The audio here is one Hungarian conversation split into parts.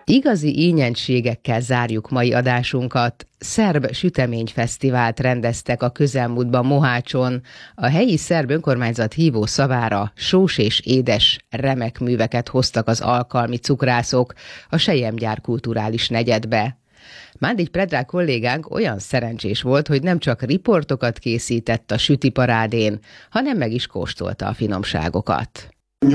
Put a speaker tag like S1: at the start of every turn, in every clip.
S1: Igazi ínyentségekkel zárjuk mai adásunkat. Szerb süteményfesztivált rendeztek a közelmúltban Mohácson. A helyi szerb önkormányzat hívó szavára sós és édes remek műveket hoztak az alkalmi cukrászok a selyemgyár kulturális negyedbe. Mándigy Predrag kollégánk olyan szerencsés volt, hogy nem csak riportokat készített a sütiparádén, hanem meg is kóstolta a finomságokat.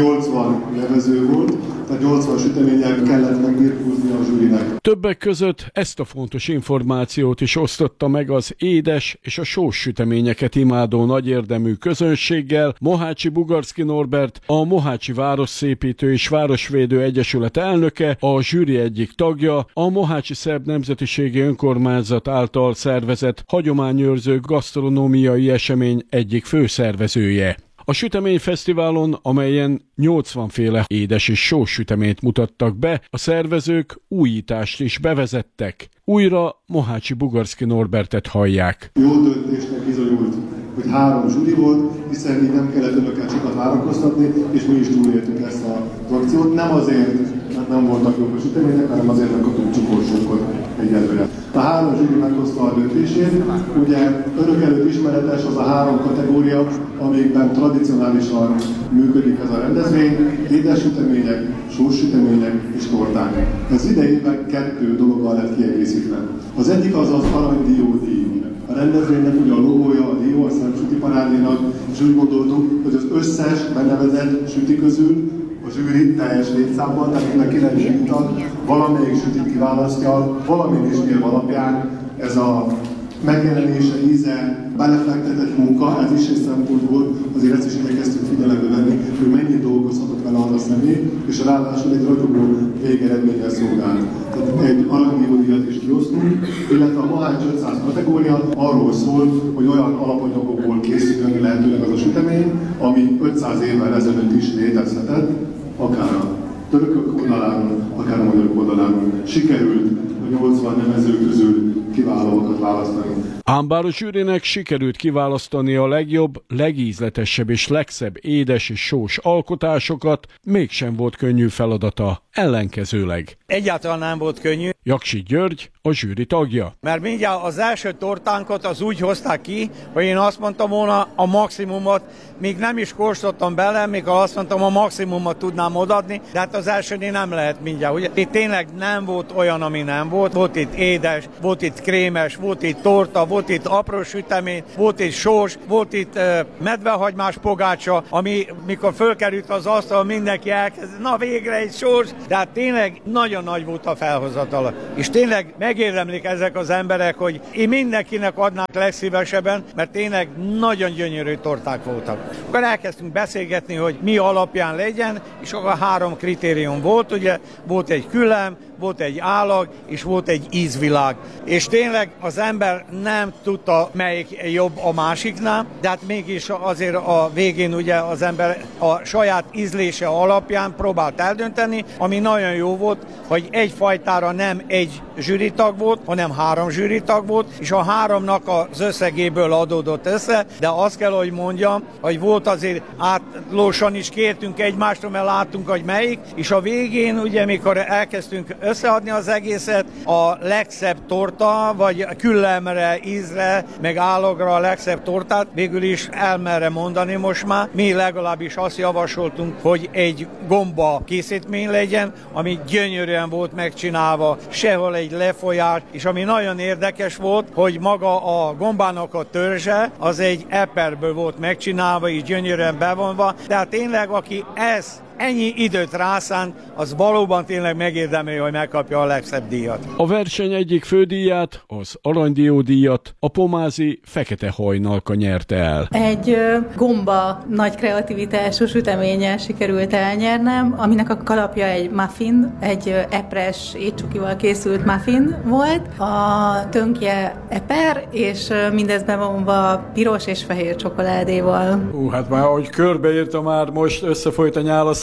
S2: 80 nevező volt, tehát 80 süteményen kellett megbirkózni a zsűrinek.
S3: Többek között ezt a fontos információt is osztotta meg az édes és a sós süteményeket imádó nagyérdemű közönséggel Mohácsi Bugarszky Norbert, a Mohácsi Városszépítő és Városvédő Egyesület elnöke, a zsűri egyik tagja, a Mohácsi Szerb Nemzetiségi Önkormányzat által szervezett hagyományőrző gasztronómiai esemény egyik főszervezője. A süteményfesztiválon, amelyen 80 féle édes és sós süteményt mutattak be, a szervezők újítást is bevezettek. Újra Mohácsi Bugarszky Norbertet hallják.
S2: Jó döntésnek bizonyult, hogy 3 zsűri volt, hiszen így nem kellett önöket sokat várakoztatni, és mi is túléltük ezt az akciót. Nem azért, mert nem voltak jók a sütemények, hanem azért, mert kaptunk cukorsókot egyelőre. A 3 zsűri meghozta a döntését. Ugye önök előtt ismeretes az a 3 kategória, amikben tradicionálisan működik ez a rendezvény: édes sütemények, sós sütemények és torták. Ez idejében 2 dologgal lett kiegészítve. Az egyik az az aranydió díj. A rendezvénynek ugye a logója, a dió, a Szerb Sütiparádénak, és úgy gondoltuk, hogy az összes benevezett süti közül a zsűri teljes létszámban, tehát mind a 9 zsűritag valamelyik sütit kiválasztja, valamilyen ismérv alapján. Ez a megjelenése, íze, belefektetett munka, ez is egy szempont volt, azért ezt is igyekeztünk figyelembe venni, hogy mennyit dolgozhatott vele arra személy, és ráadásul egy ragyogó végeredménnyel szolgált. Tehát egy aranydiódíjat is kiosztunk, illetve a Mohács 500 kategória arról szól, hogy olyan alapanyagokból készíteni lehetőleg az a sütemény, ami 500 évvel ezelőtt is létezhetett, akár a törökök oldaláról, akár a magyarok oldaláról. Sikerült a 80 nevező közül kiválóakat választani.
S3: Ám bár a zsűrinek sikerült kiválasztani a legjobb, legízletesebb és legszebb édes és sós alkotásokat, mégsem volt könnyű feladata, ellenkezőleg.
S4: Egyáltalán nem volt könnyű.
S3: Jaksi György, a zsűri tagja.
S4: Mert mindjárt az első tortánkat az úgy hozták ki, hogy én azt mondtam volna a maximumot, még nem is kóstoltam bele, még azt mondtam, a maximumot tudnám odaadni, de hát az elsőnél nem lehet mindjárt. Ugye? Itt tényleg nem volt olyan, ami nem volt. Volt itt édes, volt itt krémes, volt itt torta, volt itt apró sütemény, volt itt sós, volt itt medvehagymás pogácsa, ami mikor fölkerült az asztal, mindenki elkezd, na végre egy sós, de hát tényleg nagyon nagy volt a felhozatala. És tényleg megérdemlik ezek az emberek, hogy én mindenkinek adnák legszívesebben, mert tényleg nagyon gyönyörű torták voltak. Akkor elkezdtünk beszélgetni, hogy mi alapján legyen, és akkor 3 kritérium volt, ugye, volt egy külön, volt egy állag, és volt egy ízvilág. És tényleg az ember nem tudta, melyik jobb a másiknál, de hát mégis azért a végén ugye az ember a saját ízlése alapján próbált eldönteni, ami nagyon jó volt, hogy egy fajtára nem egy zsűritag volt, hanem 3 zsűritag volt, és a 3-nak az összegéből adódott össze, de azt kell, hogy mondjam, hogy volt azért átlósan is kértünk egymástól, mert láttunk, hogy melyik, és a végén ugye, mikor elkezdtünk összeadni az egészet, a legszebb torta, vagy küllemre, ízre, meg állagra a legszebb tortát, végül is elmerre mondani most már. Mi legalábbis azt javasoltunk, hogy egy gomba készítmény legyen, ami gyönyörűen volt megcsinálva, sehol egy lefolyás, és ami nagyon érdekes volt, hogy maga a gombának a törzse, az egy eperből volt megcsinálva, és gyönyörűen bevonva, tehát tényleg, aki ennyi időt rászánt, az valóban tényleg megérdemli, hogy megkapja a legszebb díjat.
S3: A verseny egyik fődíját, az aranydiódíjat a pomázi Fekete Hajnalka nyerte el.
S5: Egy gomba nagy kreativitású süteménnyel sikerült elnyernem, aminek a kalapja egy muffin, egy epres étcsukival készült muffin volt. A tönkje eper, és mindez bevonva piros és fehér csokoládéval.
S6: Hát már ahogy körbeírta, már most összefolyt a nyál a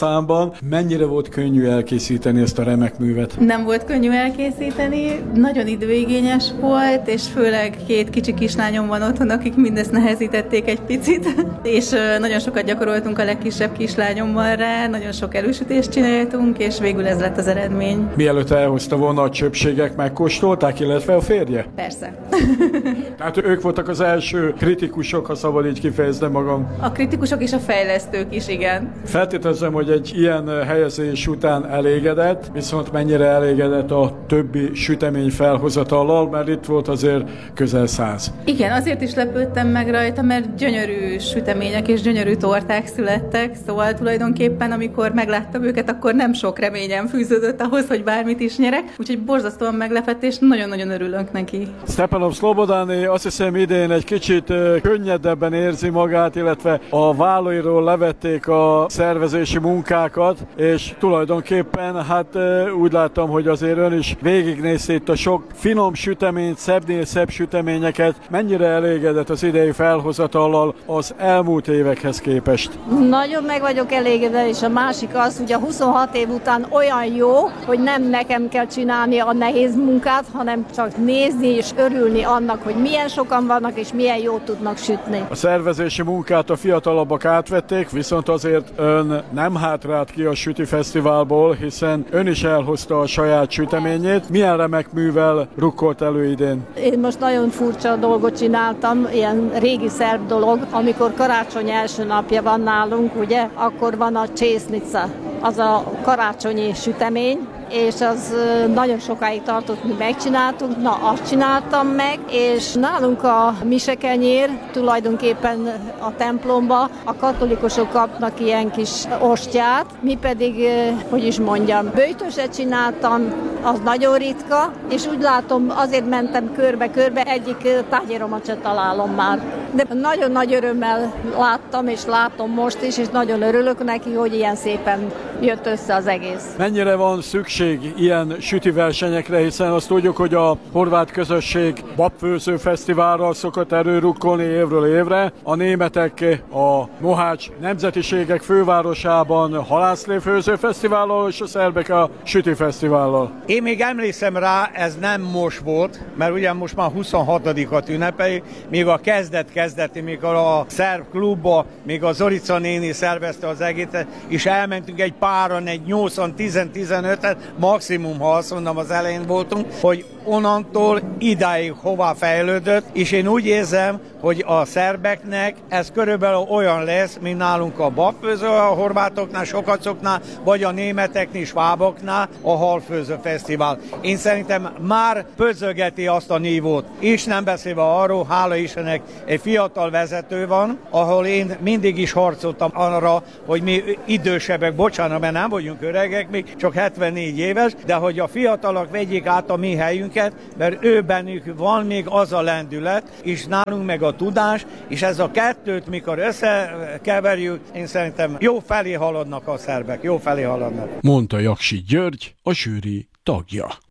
S3: számban. Mennyire volt könnyű elkészíteni ezt a remek művet?
S5: Nem volt könnyű elkészíteni, nagyon időigényes volt, és főleg 2 kicsi kislányom van otthon, akik mindezt nehezítették egy picit, és nagyon sokat gyakoroltunk a legkisebb kislányommal rá, nagyon sok elősütést csináltunk, és végül ez lett az eredmény.
S3: Mielőtt elhozta volna a csöpségek, megkóstolták, illetve a férje?
S5: Persze.
S3: Tehát ők voltak az első kritikusok, ha szabad így kifejeznem magam.
S5: A kritikusok és a fejlesztők is, igen.
S3: Feltételezem, hogy egy ilyen helyezés után elégedett, viszont mennyire elégedett a többi sütemény felhozatallal, mert itt volt azért közel 100.
S5: Igen, azért is lepődtem meg rajta, mert gyönyörű sütemények és gyönyörű torták születtek, szóval tulajdonképpen, amikor megláttam őket, akkor nem sok reményem fűződött ahhoz, hogy bármit is nyerek, úgyhogy borzasztóan meglepett, és nagyon-nagyon örülök neki.
S3: Stepanov Slobodany azt hiszem idén egy kicsit könnyedebben érzi magát, illetve a vállairól levették a szervezési munkákat, és tulajdonképpen úgy láttam, hogy azért ön is végignézte itt a sok finom süteményt, szebbnél szebb süteményeket. Mennyire elégedett az idei felhozatallal az elmúlt évekhez képest?
S6: Nagyon meg vagyok elégedett, és a másik az, hogy a 26 év után olyan jó, hogy nem nekem kell csinálni a nehéz munkát, hanem csak nézni és örülni annak, hogy milyen sokan vannak, és milyen jót tudnak sütni.
S3: A szervezési munkát a fiatalabbak átvették, viszont azért ön nem hátrált ki a Süti Fesztiválból, hiszen ön is elhozta a saját süteményét. Milyen remek művel rukkolt elő idén?
S6: Én most nagyon furcsa dolgot csináltam, ilyen régi szerb dolog, amikor karácsony első napja van nálunk, ugye, akkor van a csésznica, az a karácsonyi sütemény, és az nagyon sokáig tartott, mi megcsináltunk, azt csináltam meg, és nálunk a misekenyér tulajdonképpen a templomba a katolikusok kapnak ilyen kis ostját, mi pedig, böjtöset csináltam, az nagyon ritka, és úgy látom, azért mentem körbe-körbe, egyik tányéromat se találom már. De nagyon nagy örömmel láttam, és látom most is, és nagyon örülök neki, hogy ilyen szépen jött össze az egész.
S3: Mennyire van szükség ilyen süti versenyekre, hiszen azt tudjuk, hogy a horvát közösség babfőző fesztiválral szokott előrukkolni évről évre. A németek a Mohács nemzetiségek fővárosában halászléfőző fesztivállal, és a szerbek a süti fesztivállal.
S4: Én még emlékszem rá, ez nem most volt, mert ugye most már 26-at ünnepeljük, még a kezdeti, mikor a szerb klubba, még a Zorica néni szervezte az egészet, és elmentünk egy páran, egy 8-an, 10-15-et, maximum, ha azt mondom, az elején voltunk, hogy onnantól idáig hová fejlődött, és én úgy érzem, hogy a szerbeknek ez körülbelül olyan lesz, mint nálunk a babfőző, a horvátoknál, sokacoknál, vagy a németeknél, sváboknál a halfőző fesztivál. Én szerintem már pözzögeti azt a nívót, és nem beszélve arról, hála Istennek, egy fiatal vezető van, ahol én mindig is harcoltam arra, hogy mi idősebbek, bocsánat, mert nem vagyunk öregek, még csak 74 éves, de hogy a fiatalok vegyék át a mi helyünket, mert ő bennük van még az a lendület, és nálunk meg a tudás, és ez a kettőt, mikor összekeverjük, én szerintem jó felé haladnak a szerbek, jó felé haladnak.
S3: Mondta Jaksi György, a zsűri tagja.